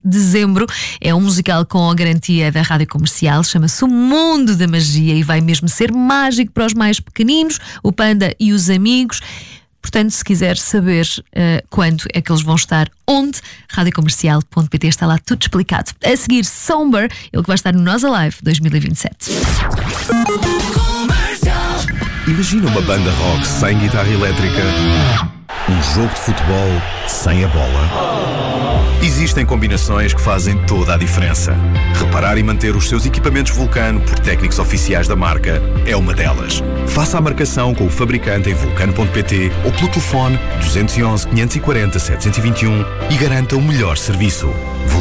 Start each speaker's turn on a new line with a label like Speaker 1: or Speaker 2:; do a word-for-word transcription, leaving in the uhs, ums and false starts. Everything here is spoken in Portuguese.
Speaker 1: dezembro. É um musical com a garantia da Rádio Comercial, chama-se O Mundo da Magia e vai mesmo ser mágico para os mais pequeninos, o Panda e os amigos. Portanto, se quiser saber uh, quando é que eles vão estar, onde, radiocomercial ponto pt, está lá tudo explicado. A seguir, Somber, ele que vai estar no Nós Alive dois mil e vinte e sete.
Speaker 2: Imagina uma banda rock sem guitarra elétrica, um jogo de futebol sem a bola. Existem combinações que fazem toda a diferença. Reparar e manter os seus equipamentos Vulcano por técnicos oficiais da marca é uma delas. Faça a marcação com o fabricante em vulcano ponto pt ou pelo telefone dois um um, quinhentos e quarenta, setecentos e vinte e um e garanta o melhor serviço.